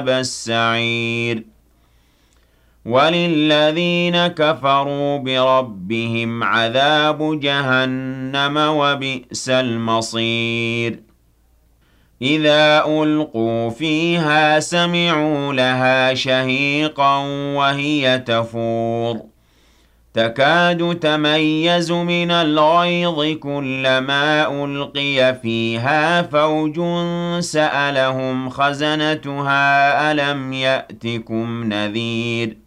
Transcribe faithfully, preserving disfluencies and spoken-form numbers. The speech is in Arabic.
السعير وللذين كفروا بربهم عذاب جهنم وبئس المصير إذا ألقوا فيها سمعوا لها شهيقا وهي تفور تكاد تميز من الغيظ كلما ألقي فيها فوج سألهم خزنتها ألم يأتكم نذير